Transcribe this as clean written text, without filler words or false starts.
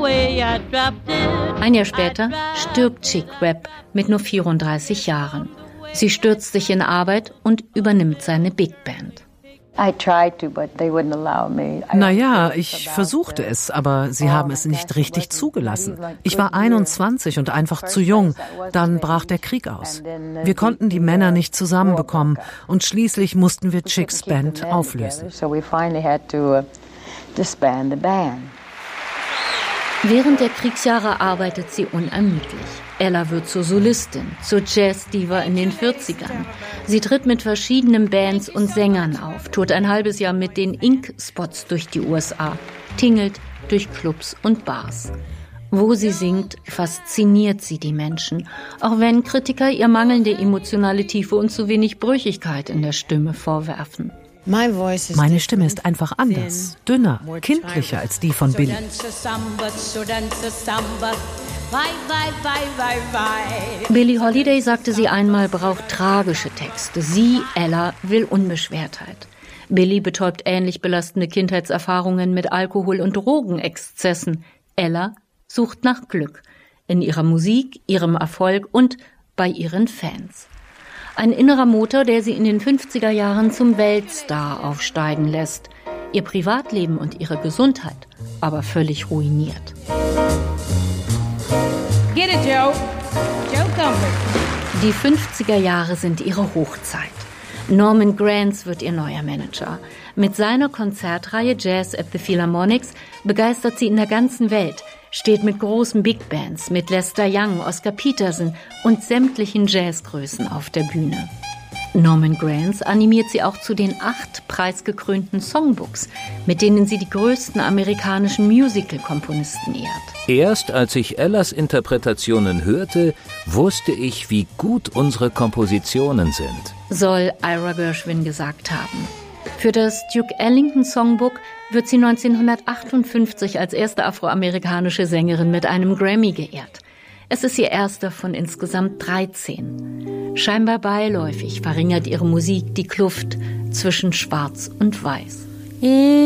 Ein Jahr später stirbt Chick Webb mit nur 34 Jahren. Sie stürzt sich in Arbeit und übernimmt seine Big Band. Naja, ich versuchte es, aber sie haben es nicht richtig zugelassen. Ich war 21 und einfach zu jung. Dann brach der Krieg aus. Wir konnten die Männer nicht zusammenbekommen und schließlich mussten wir Chicks Band auflösen. Während der Kriegsjahre arbeitet sie unermüdlich. Ella wird zur Solistin, zur Jazz-Diva in den 40ern. Sie tritt mit verschiedenen Bands und Sängern auf, tourt ein halbes Jahr mit den Ink-Spots durch die USA, tingelt durch Clubs und Bars. Wo sie singt, fasziniert sie die Menschen, auch wenn Kritiker ihr mangelnde emotionale Tiefe und zu wenig Brüchigkeit in der Stimme vorwerfen. Meine Stimme ist einfach anders, dünner, kindlicher als die von Billie. Billie Holiday sagte, sie einmal braucht tragische Texte. Sie, Ella, will Unbeschwertheit. Billie betäubt ähnlich belastende Kindheitserfahrungen mit Alkohol- und Drogenexzessen. Ella sucht nach Glück in ihrer Musik, ihrem Erfolg und bei ihren Fans. Ein innerer Motor, der sie in den 50er Jahren zum Weltstar aufsteigen lässt. Ihr Privatleben und ihre Gesundheit aber völlig ruiniert. Get it, Joe. Joe Comfort. Die 50er Jahre sind ihre Hochzeit. Norman Granz wird ihr neuer Manager. Mit seiner Konzertreihe Jazz at the Philharmonics begeistert sie in der ganzen Welt, steht mit großen Big Bands, mit Lester Young, Oscar Peterson und sämtlichen Jazzgrößen auf der Bühne. Norman Granz animiert sie auch zu den 8 preisgekrönten Songbooks, mit denen sie die größten amerikanischen Musical-Komponisten ehrt. Erst als ich Ellas Interpretationen hörte, wusste ich, wie gut unsere Kompositionen sind, soll Ira Gershwin gesagt haben. Für das Duke Ellington Songbook wird sie 1958 als erste afroamerikanische Sängerin mit einem Grammy geehrt. Es ist ihr erster von insgesamt 13. Scheinbar beiläufig verringert ihre Musik die Kluft zwischen Schwarz und Weiß.